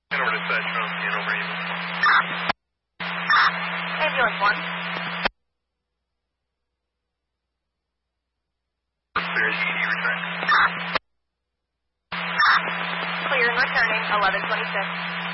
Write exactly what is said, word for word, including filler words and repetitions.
Over dispatch from Hanover Ambulance. Ambulance one. Clear as you return. Clear and returning, eleven twenty-six.